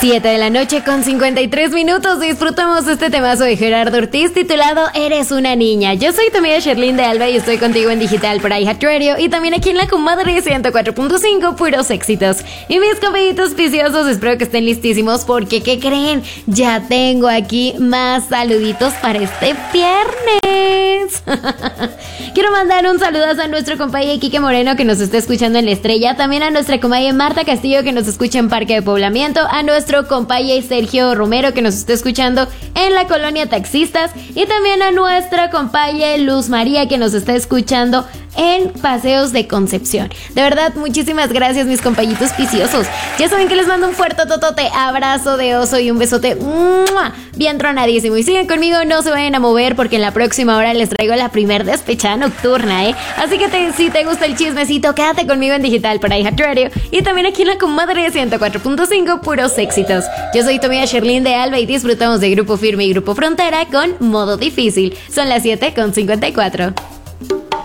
7 de la noche con 53 minutos. Disfrutamos este temazo de Gerardo Ortiz titulado Eres una niña. Yo soy tu amiga Sherlyn de Alba y estoy contigo en digital por iHeartRadio y también aquí en la comadre 104.5, puros éxitos. Y mis compañitos piciosos, espero que estén listísimos porque, ¿qué creen? Ya tengo aquí más saluditos para este viernes. Quiero mandar un saludazo a nuestro compañero Quique Moreno que nos está escuchando en La Estrella, también a nuestra compañera Marta Castillo que nos escucha en Parque de Poblamiento, a nuestro compañero Sergio Romero que nos está escuchando en la colonia Taxistas y también a nuestra compañera Luz María que nos está escuchando en Paseos de Concepción. De verdad, muchísimas gracias mis compañitos piciosos. Ya saben que les mando un fuerte totote abrazo de oso y un besote bien tronadísimo. Y sigan conmigo, no se vayan a mover porque en la próxima hora les traigo la primer despechada nocturna, Así que si te gusta el chismecito, quédate conmigo en digital para iHeartRadio y también aquí en la comadre 104.5, puros éxitos. Yo soy tu amiga Sherlyn de Alba y disfrutamos de Grupo Firme y Grupo Frontera con Modo Difícil. Son las 7:54.